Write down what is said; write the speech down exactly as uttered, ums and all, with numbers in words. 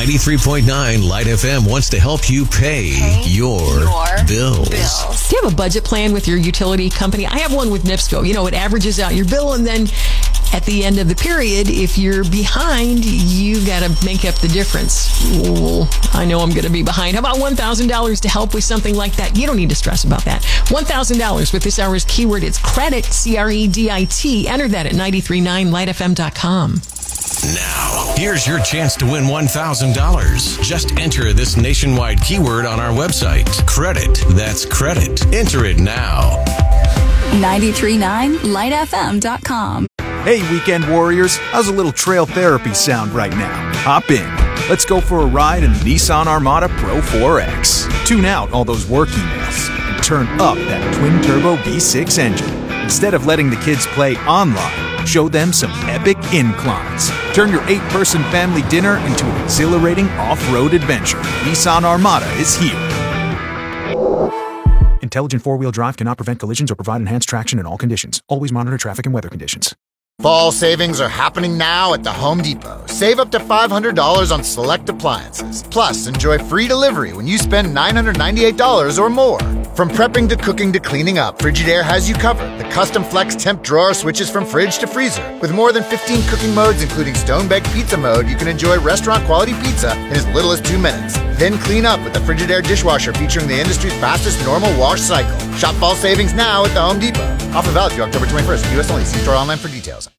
ninety-three point nine Light F M wants to help you pay, pay your, your bills. bills. Do you have a budget plan with your utility company? I have one with NIPSCO. You know, it averages out your bill, and then at the end of the period, if you're behind, you got to make up the difference. Well, I know I'm going to be behind. How about one thousand dollars to help with something like that? You don't need to stress about that. one thousand dollars with this hour's keyword. It's credit, C R E D I T. Enter that at nine three nine light f m dot com. Now, here's your chance to win one thousand dollars. Just enter this nationwide keyword on our website. Credit. That's credit. Enter it now. nine three nine light f m dot com. Hey, weekend warriors. How's a little trail therapy sound right now? Hop in. Let's go for a ride in the Nissan Armada Pro four X. Tune out all those work emails and turn up that twin-turbo V six engine. Instead of letting the kids play online, show them some epic inclines. Turn your eight-person family dinner into an exhilarating off-road adventure. Nissan Armada is here. Intelligent four-wheel drive cannot prevent collisions or provide enhanced traction in all conditions. Always monitor traffic and weather conditions. Fall savings are happening now at the Home Depot. Save up to five hundred dollars on select appliances. Plus, enjoy free delivery when you spend nine hundred ninety-eight dollars or more. From prepping to cooking to cleaning up, Frigidaire has you covered. The custom flex temp drawer switches from fridge to freezer. With more than fifteen cooking modes, including stone-baked pizza mode, you can enjoy restaurant-quality pizza in as little as two minutes. Then clean up with the Frigidaire dishwasher featuring the industry's fastest normal wash cycle. Shop fall savings now at the Home Depot. Offer valid through October twenty-first. U S only. See store online for details.